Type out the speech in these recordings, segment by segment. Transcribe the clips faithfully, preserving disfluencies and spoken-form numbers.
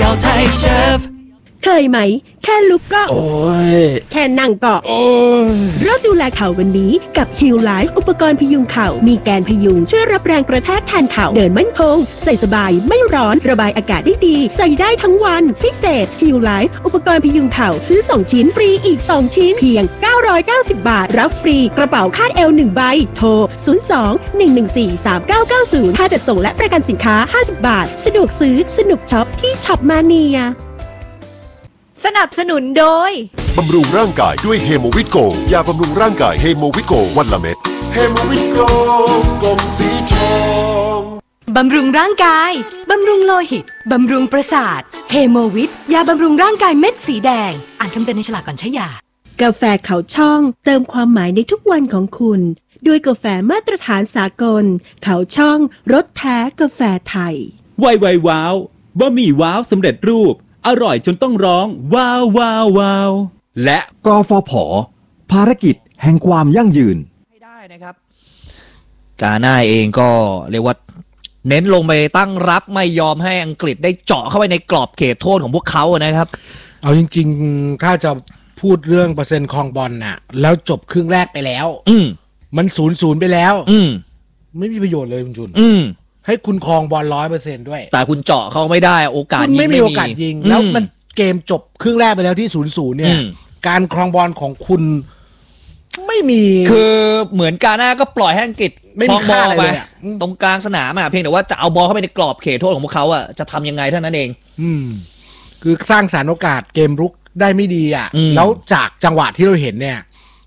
าวไทยเชฟเคยไหมแค่ลุกก็โอ้ยแค่นั่งก็โอ้ยเริ่มดูแลเข่าวันนี้กับ Heal Life อุปกรณ์พยุงเข่ามีแกนพยุงช่วยรับแรงกระแทกแทนเข่าเดินมั่นคงใส่สบายไม่ร้อนระบายอากาศได้ดีใส่ได้ทั้งวันพิเศษ Heal Life อุปกรณ์พยุงเข่าซื้อสองชิ้นฟรีอีกสองชิ้นเพียงเก้าร้อยเก้าสิบบาทรับฟรีกระเป๋าคาดเอวหนึ่งใบโทรศูนย์ สอง หนึ่ง หนึ่ง สี่ สาม เก้า เก้า ศูนย์ค่าจัดส่งและประกันสินค้าห้าสิบบาทสะดวกซื้อสนุกช็อปที่ช็อปมาเนียสนับสนุนโดยบำรุงร่างกายด้วยเฮโมวิตโกยาบำรุงร่างกายเฮโมวิตโกวันละเม็ดเฮโมวิตโกกล่องสีทองบำรุงร่างกายบำรุงโลหิตบำรุงประสาทเฮโมวิตยาบำรุงร่างกายเม็ดสีแดงอ่านคำเตือนในฉลากก่อนใช้ยากาแฟเขาช่องเติมความหมายในทุกวันของคุณด้วยกาแฟมาตรฐานสากลเขาช่องรสแท้กาแฟไทยไวไวว้าวบะหมี่ว้าวสำเร็จรูปอร่อยจนต้องร้องว้าวว้าวว้าวและกฟผ.ภารกิจแห่งความยั่งยืนให้ได้นะครับกาน่าเองก็เรียกว่าเน้นลงไปตั้งรับไม่ยอมให้อังกฤษได้เจาะเข้าไปในกรอบเขตโทษของพวกเขานะครับเอาจริงๆถ้าจะพูดเรื่องเปอร์เซ็นต์ครองบอลน่ะแล้วจบครึ่งแรกไปแล้วอืมมันศูนย์ศูนย์ไปแล้วอืมไม่มีประโยชน์เลยคุณจุนอืมให้คุณครองบอลร้อยเปอร์เซ็นต์ด้วยแต่คุณเจาะเขาไม่ได้โอกาสยิงไม่มีโอกาสยิงแล้วมันเกมจบครึ่งแรกไปแล้วที่ศูนย์ศูนย์เนี่ยการครองบอลของคุณไม่มีคือเหมือนกาน่าก็ปล่อยให้อังกฤษครองบอลไปตรงกลางสนามอ่ะเพียงแต่ว่าจะเอาบอลเข้าไปในกรอบเขตโทษของพวกเขาอ่ะจะทำยังไงเท่านั้นเองอืมคือสร้างสรรค์โอกาสเกมรุกได้ไม่ดีอ่ะแล้วจากจังหวะที่เราเห็นเนี่ย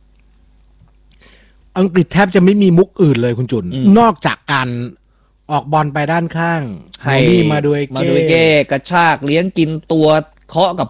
อังกฤษแทบจะไม่มีมุกอื่นเลยคุณจุนนอกจากการออกบอลไปด้านข้างให้มาด้วยเก้กระชากเลี้ยงกินตัวเคาะกับ